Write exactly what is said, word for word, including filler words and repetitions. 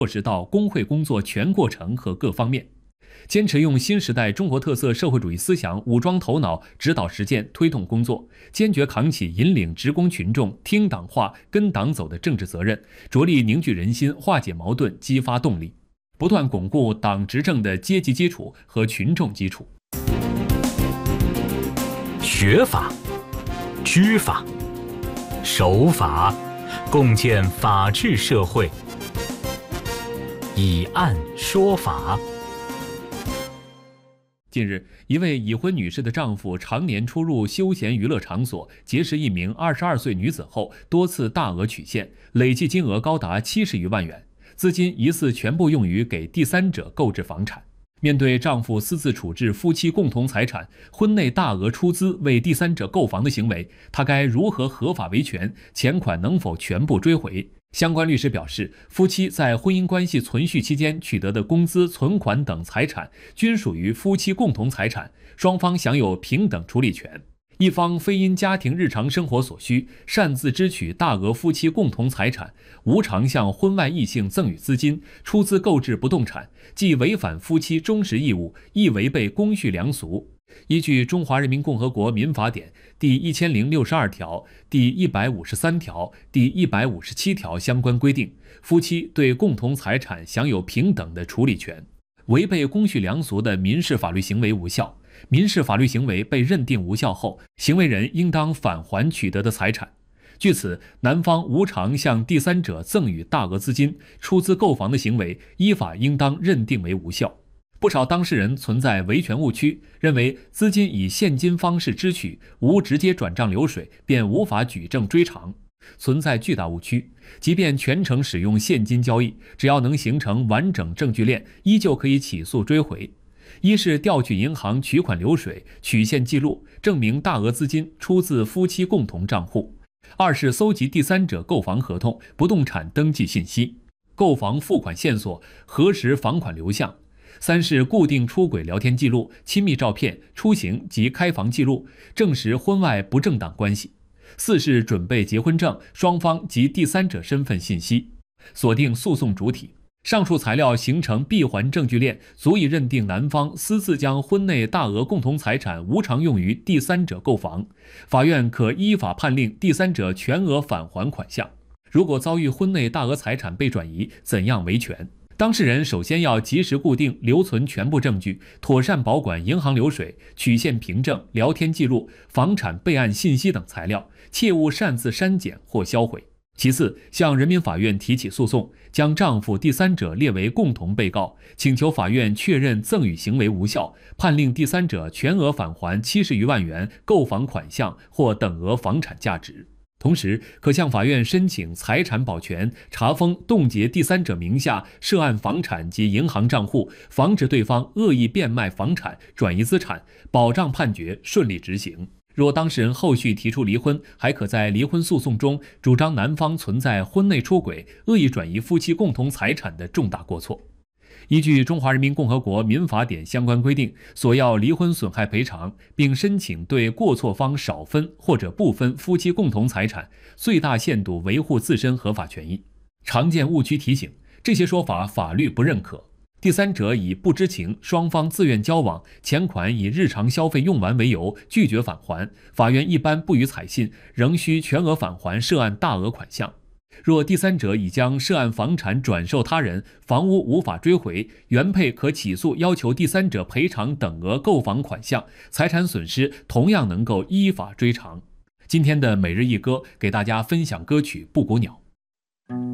落实到工会工作全过程和各方面。坚持用新时代中国特色社会主义思想武装头脑，指导实践推动工作，坚决扛起引领职工群众听党话、跟党走的政治责任，着力凝聚人心、化解矛盾、激发动力，不断巩固党执政的阶级基础和群众基础。 学法、知法、守法，共建法治社会。以案说法。 近日，一位已婚女士的丈夫常年出入休闲娱乐场所，结识一名二十二岁女子后，多次大额取现，累计金额高达七十余万元，资金疑似全部用于给第三者购置房产。面对丈夫私自处置夫妻共同财产、婚内大额出资为第三者购房的行为，她该如何合法维权？钱款能否全部追回？相关律师表示，夫妻在婚姻关系存续期间取得的工资、存款等财产均属于夫妻共同财产，双方享有平等处理权。一方非因家庭日常生活所需，擅自支取大额夫妻共同财产，无偿向婚外异性赠与资金，出资购置不动产，既违反夫妻忠实义务，亦违背公序良俗。依据《中华人民共和国民法典》第一千零六十二条、第一百五十三条、第一百五十七条相关规定，夫妻对共同财产享有平等的处理权。违背公序良俗的民事法律行为无效，民事法律行为被认定无效后，行为人应当返还取得的财产。据此，男方无偿向第三者赠与大额资金、出资购房的行为，依法应当认定为无效。不少当事人存在维权误区，认为资金以现金方式支取，无直接转账流水，便无法举证追偿，存在巨大误区。即便全程使用现金交易，只要能形成完整证据链，依旧可以起诉追回。一是调取银行取款流水、取现记录，证明大额资金出自夫妻共同账户；二是搜集第三者购房合同、不动产登记信息、购房付款线索、核实房款流向；三是固定出轨聊天记录、亲密照片、出行及开房记录，证实婚外不正当关系；四是准备结婚证、双方及第三者身份信息，锁定诉讼主体。上述材料形成闭环证据链，足以认定男方私自将婚内大额共同财产无偿用于第三者购房，法院可依法判令第三者全额返还款项。如果遭遇婚内大额财产被转移，怎样维权？当事人首先要及时固定、留存全部证据，妥善保管银行流水、取现凭证、聊天记录、房产备案信息等材料，切勿擅自删减或销毁。其次，向人民法院提起诉讼，将丈夫、第三者列为共同被告，请求法院确认赠与行为无效，判令第三者全额返还七十余万元购房款项或等额房产价值。同时，可向法院申请财产保全，查封、冻结第三者名下涉案房产及银行账户，防止对方恶意变卖房产、转移资产，保障判决顺利执行。若当事人后续提出离婚，还可在离婚诉讼中主张男方存在婚内出轨、恶意转移夫妻共同财产的重大过错。依据《中华人民共和国民法典》相关规定，索要离婚损害赔偿，并申请对过错方少分或者不分夫妻共同财产，最大限度维护自身合法权益。常见误区提醒：这些说法法律不认可。第三者以不知情、双方自愿交往、钱款以日常消费用完为由拒绝返还，法院一般不予采信，仍需全额返还涉案大额款项。若第三者已将涉案房产转售他人，房屋无法追回，原配可起诉要求第三者赔偿等额购房款项，财产损失同样能够依法追偿。今天的每日一歌给大家分享歌曲《布谷鸟》。